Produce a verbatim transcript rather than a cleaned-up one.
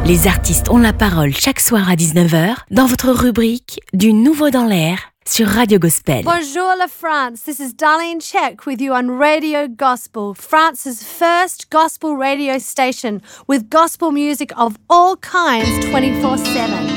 Les artistes ont la parole chaque soir à dix-neuf heures dans votre rubrique Du Nouveau dans l'air sur Radio Gospel. Bonjour la France, this is Darlene Check with you on Radio Gospel, France's first gospel radio station with gospel music of all kinds twenty-four seven.